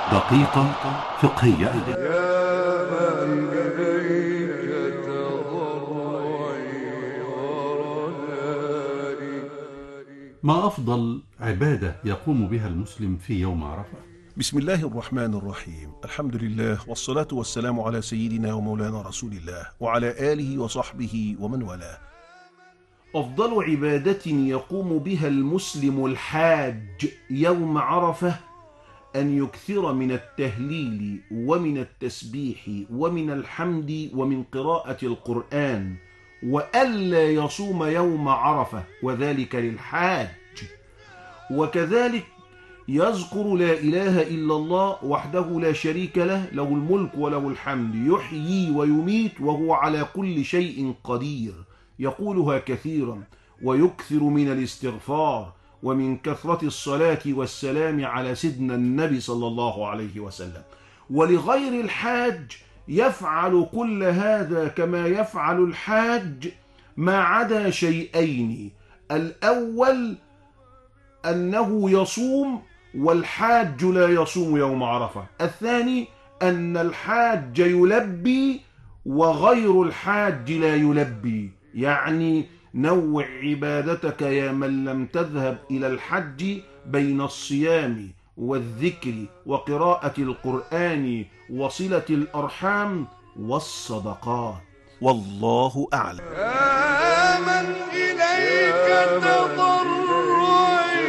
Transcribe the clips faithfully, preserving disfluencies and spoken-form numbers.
دقيقة فقهية. يا من إليك تضرعي ورجائي. ما أفضل عبادة يقوم بها المسلم في يوم عرفة؟ بسم الله الرحمن الرحيم. الحمد لله والصلاة والسلام على سيدنا ومولانا رسول الله وعلى آله وصحبه ومن والاه. أفضل عبادة يقوم بها المسلم الحاج يوم عرفة أن يكثر من التهليل ومن التسبيح ومن الحمد ومن قراءة القرآن، وألا يصوم يوم عرفة، وذلك للحاج. وكذلك يذكر لا إله إلا الله وحده لا شريك له، له الملك وله الحمد، يحيي ويميت وهو على كل شيء قدير، يقولها كثيرا، ويكثر من الاستغفار ومن كثرة الصلاة والسلام على سيدنا النبي صلى الله عليه وسلم. ولغير الحاج يفعل كل هذا كما يفعل الحاج ما عدا شيئين: الأول أنه يصوم، والحاج لا يصوم يوم عرفة. الثاني أن الحاج يلبي وغير الحاج لا يلبي. يعني نوع عبادتك يا من لم تذهب إلى الحج بين الصيام والذكر وقراءة القرآن وصلة الأرحام والصدقات. والله أعلم. يا من إليك تضرعي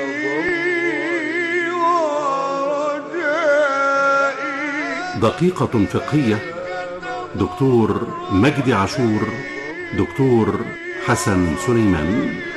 ورجائي. دقيقة فقهية. دكتور مجدي عاشور، دكتور حسن سليمان.